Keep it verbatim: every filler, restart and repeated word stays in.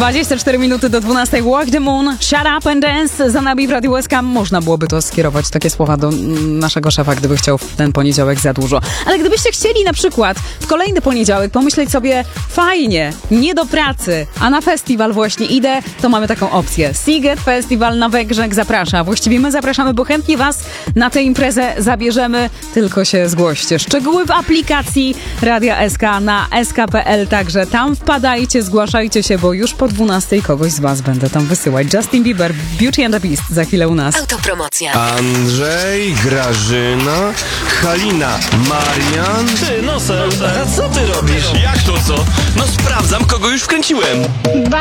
dwadzieścia cztery minuty do dwunastej. Walk the Moon, Shut Up and Dance. Za nami w Radiu S K. Można byłoby to skierować, takie słowa do naszego szefa, gdyby chciał w ten poniedziałek za dużo. Ale gdybyście chcieli na przykład w kolejny poniedziałek pomyśleć sobie, fajnie, nie do pracy, a na festiwal właśnie idę, to mamy taką opcję. Sziget Festival na Węgrzech zaprasza. Właściwie my zapraszamy, bo chętnie was na tę imprezę zabierzemy. Tylko się zgłoście. Szczegóły w aplikacji Radia S K na s k kropka p l. Także tam wpadajcie, zgłaszajcie się, bo już po dwunastej kogoś z was będę tam wysyłać. Justin Bieber, Beauty and the Beast za chwilę u nas. Autopromocja. Andrzej, Grażyna, Halina, Marian. Ty, nosem, a co ty robisz? Jak to co? No sprawdzam, kogo już wkręciłem.